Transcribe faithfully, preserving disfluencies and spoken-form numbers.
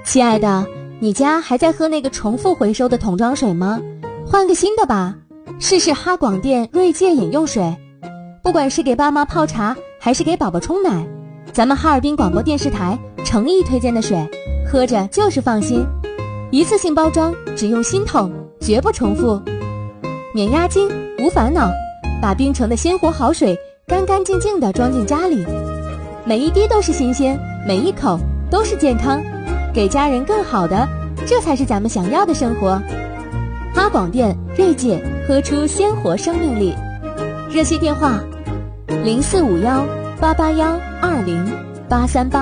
亲爱的，你家还在喝那个重复回收的桶装水吗？换个新的吧，试试哈广电锐界饮用水。不管是给爸妈泡茶，还是给宝宝冲奶，咱们哈尔滨广播电视台诚意推荐的水，喝着就是放心。一次性包装，只用新桶，绝不重复，免押金，无烦恼，把冰城的鲜活好水干干净净地装进家里，每一滴都是新鲜，每一口都是健康，给家人更好的，这才是咱们想要的生活。哈广电锐界，喝出鲜活生命力。热线电话零四五幺八八幺二零八三八。